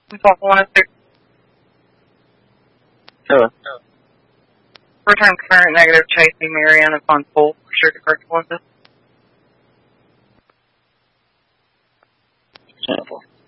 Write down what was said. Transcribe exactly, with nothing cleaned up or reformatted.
Hello. Return current negative chasing Marianne upon full restricted correctional. Example.